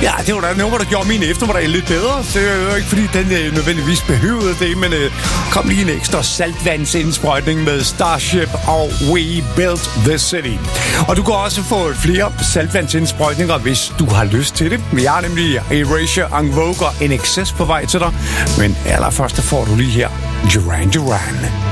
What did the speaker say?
Ja, det var da et nummer, der gjorde min eftermiddag lidt bedre. Det er jo ikke, fordi den nødvendigvis behøvede det, men kom lige en ekstra saltvandsindsprøjtning med Starship og We Built the City. Og du kan også få flere saltvandsindsprøjtninger, hvis du har lyst til det. Vi har nemlig Erasure, En Vogue og NXS på vej til dig. Men allerførst får du lige her Duran Duran.